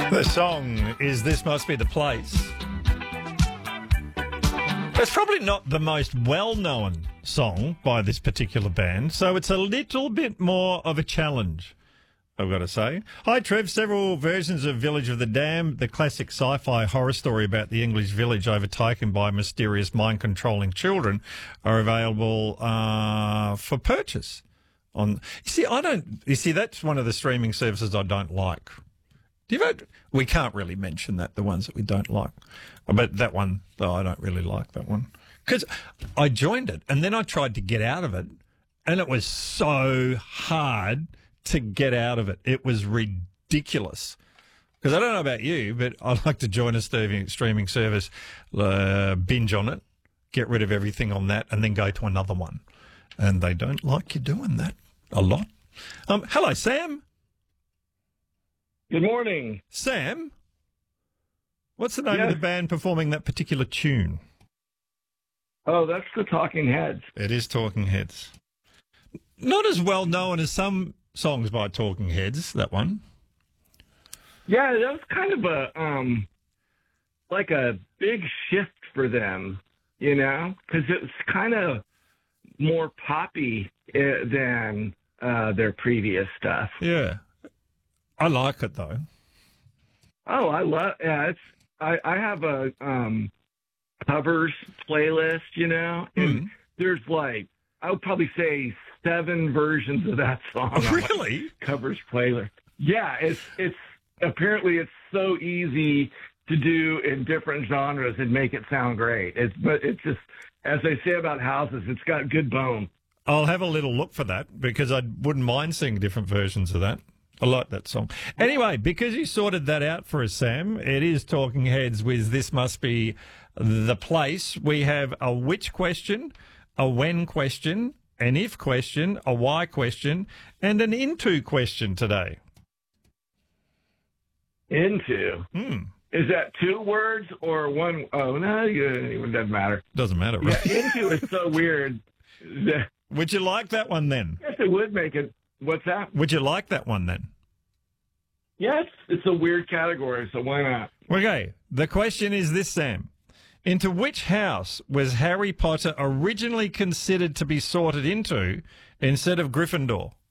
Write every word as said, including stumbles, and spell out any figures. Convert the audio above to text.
The song is This Must Be the Place. It's probably not the most well-known song by this particular band, so it's a little bit more of a challenge, I've got to say. Hi, Trev. Several versions of Village of the Damned, the classic sci-fi horror story about the English village overtaken by mysterious mind-controlling children, are available uh, for purchase. On, you see, I don't. You see, that's one of the streaming services I don't like. Do you vote? We can't really mention that, the ones that we don't like. But that one, though, I don't really like that one. Because I joined it, and then I tried to get out of it, and it was so hard to get out of it. It was ridiculous. Because I don't know about you, but I like to join a streaming, streaming service, uh, binge on it, get rid of everything on that, and then go to another one. And they don't like you doing that a lot. Um, hello, Sam. Good morning. Sam, what's the name Yes. of the band performing that particular tune? Oh, that's the Talking Heads. It is Talking Heads. Not as well known as some songs by Talking Heads, that one. Yeah, that was kind of a um, like a big shift for them, you know, because it was kind of more poppy uh, than uh, their previous stuff. Yeah. I like it, though. Oh, I love. Yeah, it's. I I have a um, covers playlist, you know, and Mm. there's like I would probably say seven versions of that song. on my Really? covers playlist. Yeah, it's it's apparently it's so easy to do in different genres and make it sound great. It's but it's just as they say about houses, it's got good bone. I'll have a little look for that because I wouldn't mind seeing different versions of that. I like that song. Anyway, because you sorted that out for us, Sam, it is Talking Heads with This Must Be the Place. We have a which question, a when question, an if question, a why question, and an into question today. Into Hmm. is that two words or one? Oh no, it doesn't matter. Doesn't matter, right? Yeah, into is so weird. I Would you like that one then? guess it would make it. What's that? Would you like that one then? Yes, it's a weird category, so why not? Okay, the question is this, Sam. Into which house was Harry Potter originally considered to be sorted into instead of Gryffindor?